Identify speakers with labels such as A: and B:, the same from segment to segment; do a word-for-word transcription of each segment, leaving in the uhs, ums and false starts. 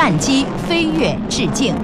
A: 战机飞跃致敬。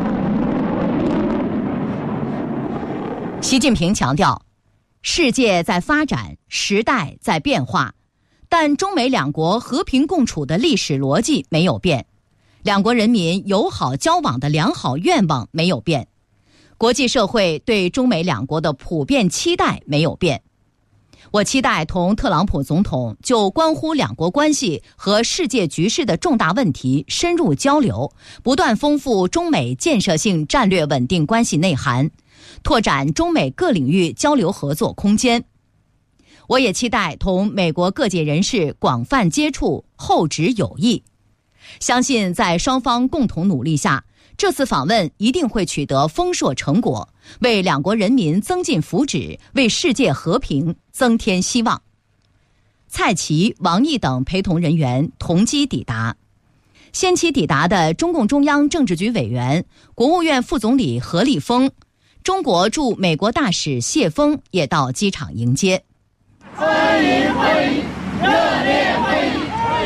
A: 习近平强调，世界在发展，时代在变化，但中美两国和平共处的历史逻辑没有变，两国人民友好交往的良好愿望没有变，国际社会对中美两国的普遍期待没有变。我期待同特朗普总统就关乎两国关系和世界局势的重大问题深入交流，不断丰富中美建设性战略稳定关系内涵，拓展中美各领域交流合作空间。我也期待同美国各界人士广泛接触，厚植友谊。相信在双方共同努力下，这次访问一定会取得丰硕成果，为两国人民增进福祉，为世界和平增添希望。蔡奇、王毅等陪同人员同机抵达。先期抵达的中共中央政治局委员、国务院副总理何立峰、中国驻美国大使谢锋也到机场迎接。
B: 欢迎欢迎，热烈欢迎！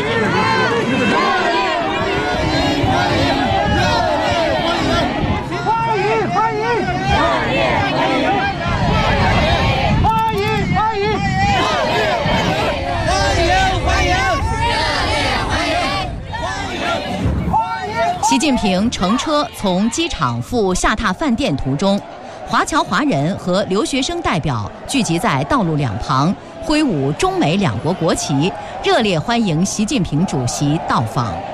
A: 习近平乘车从机场赴下榻饭店途中，华侨华人和留学生代表聚集在道路两旁，挥舞中美两国国旗，热烈欢迎习近平主席到访。